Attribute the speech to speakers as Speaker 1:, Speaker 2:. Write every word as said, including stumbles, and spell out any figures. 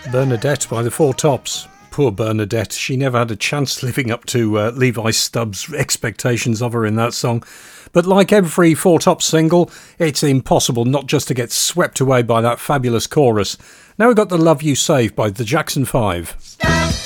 Speaker 1: Bernadette by the Four Tops. Poor Bernadette, she never had a chance living up to uh, Levi Stubbs' expectations of her in that song. But like every Four Tops single, it's impossible not just to get swept away by that fabulous chorus. Now we've got the Love You Save by the Jackson Five.
Speaker 2: Stop.